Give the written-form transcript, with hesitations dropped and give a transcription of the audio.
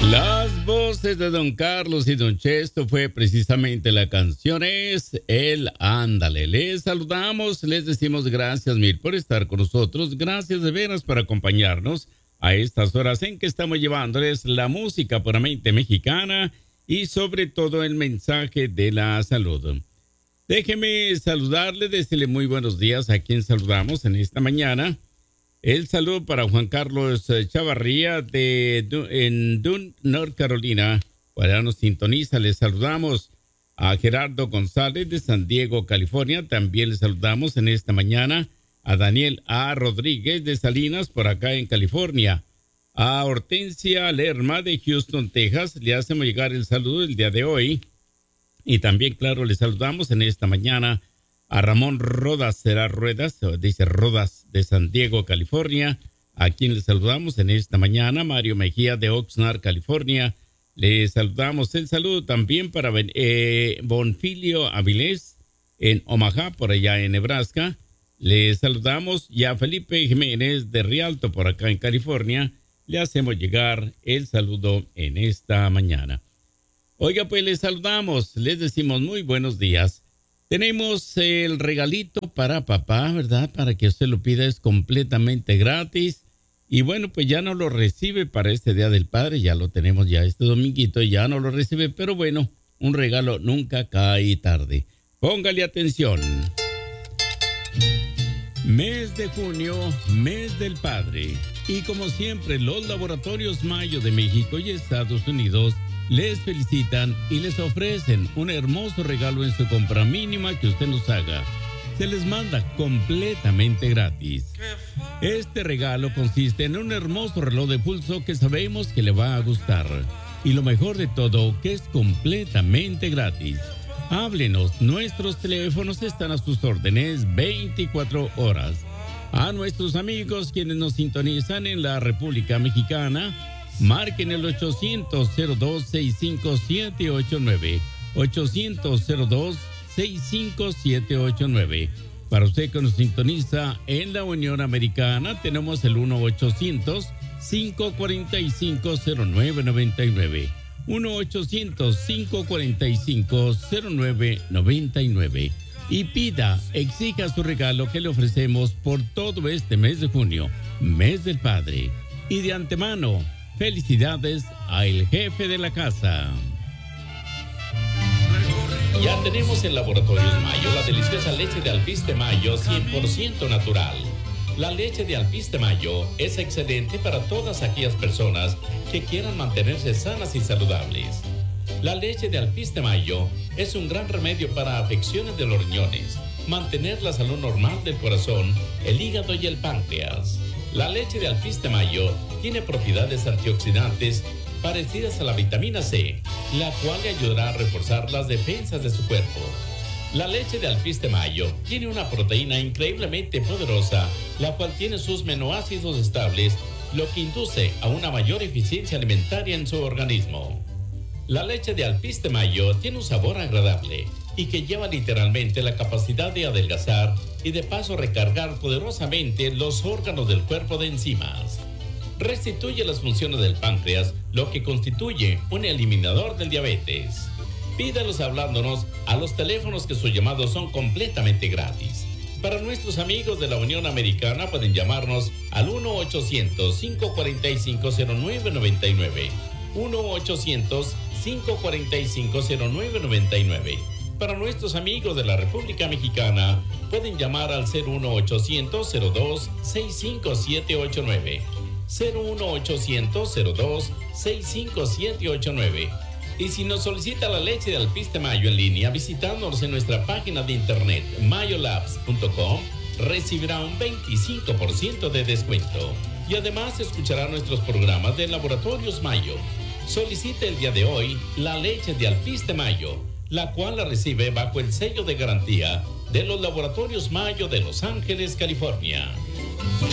Las voces de Don Carlos y Don Chesto fue precisamente la canción es El Ándale. Les saludamos, les decimos gracias mil por estar con nosotros. Gracias de veras por acompañarnos a estas horas en que estamos llevándoles la música puramente mexicana y sobre todo el mensaje de la salud. Déjeme saludarle, decirle muy buenos días a quien saludamos en esta mañana. El saludo para Juan Carlos Chavarría en Dunn, North Carolina. Para nos sintoniza, les saludamos a Gerardo González de San Diego, California. También les saludamos en esta mañana a Daniel A. Rodríguez de Salinas, por acá en California. A Hortensia Lerma de Houston, Texas. Le hacemos llegar el saludo el día de hoy. Y también, claro, les saludamos en esta mañana a Ramón Rodas, será Ruedas, dice Rodas de San Diego, California, a quien le saludamos en esta mañana. Mario Mejía de Oxnard, California, le saludamos. El saludo también para Bonfilio Avilés en Omaha, por allá en Nebraska. Le saludamos y a Felipe Jiménez de Rialto, por acá en California. Le hacemos llegar el saludo en esta mañana. Oiga, pues les saludamos, les decimos muy buenos días. Tenemos el regalito para papá, ¿verdad? Para que usted lo pida, es completamente gratis. Y bueno, pues ya no lo recibe para este Día del Padre, ya lo tenemos ya este dominguito, ya no lo recibe, pero bueno, un regalo nunca cae tarde. Póngale atención. Mes de junio, mes del padre. Y como siempre, los Laboratorios Mayo de México y Estados Unidos les felicitan y les ofrecen un hermoso regalo en su compra mínima que usted nos haga. Se les manda completamente gratis. Este regalo consiste en un hermoso reloj de pulso que sabemos que le va a gustar. Y lo mejor de todo, que es completamente gratis. Háblenos, nuestros teléfonos están a sus órdenes 24 horas. A nuestros amigos quienes nos sintonizan en la República Mexicana, marquen el 800-02-65789. 800-02-65789. Para usted que nos sintoniza en la Unión Americana, tenemos el 1-800-545-0999. 1-800-545-0999. Y pida, exija su regalo que le ofrecemos por todo este mes de junio, mes del padre. Y de antemano, felicidades al jefe de la casa. Ya tenemos en Laboratorios Mayo la deliciosa leche de alpiste Mayo 100% natural. La leche de alpiste Mayo es excelente para todas aquellas personas que quieran mantenerse sanas y saludables. La leche de alpiste Mayo es un gran remedio para afecciones de los riñones, mantener la salud normal del corazón, el hígado y el páncreas. La leche de alpiste Mayo tiene propiedades antioxidantes parecidas a la vitamina C, la cual le ayudará a reforzar las defensas de su cuerpo. La leche de alpiste Mayo tiene una proteína increíblemente poderosa, la cual tiene sus aminoácidos estables, lo que induce a una mayor eficiencia alimentaria en su organismo. La leche de alpiste Mayo tiene un sabor agradable y que lleva literalmente la capacidad de adelgazar y de paso recargar poderosamente los órganos del cuerpo de enzimas. Restituye las funciones del páncreas, lo que constituye un eliminador del diabetes. Pídalos hablándonos a los teléfonos que sus llamados son completamente gratis. Para nuestros amigos de la Unión Americana pueden llamarnos al 1-800-545-0999. 1-800-545-0999. Para nuestros amigos de la República Mexicana, pueden llamar al 01800-02-65789. 01800-02-65789. Y si nos solicita la leche de alpiste Mayo en línea, visitándonos en nuestra página de internet mayolabs.com, recibirá un 25% de descuento. Y además escuchará nuestros programas de Laboratorios Mayo. Solicite el día de hoy la leche de alpiste Mayo, la cual la recibe bajo el sello de garantía de los Laboratorios Mayo de Los Ángeles, California.